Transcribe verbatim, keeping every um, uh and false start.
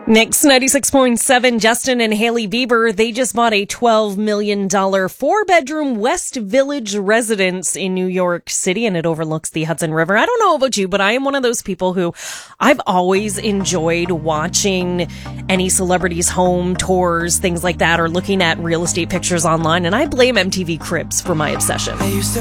Next, ninety-six point seven, Justin and Hailey Bieber, they just bought a twelve million dollars four-bedroom West Village residence in New York City, and it overlooks the Hudson River. I don't know about you, but I am one of those people who I've always enjoyed watching any celebrities' home tours, things like that, or looking at real estate pictures online, and I blame M T V Cribs for my obsession.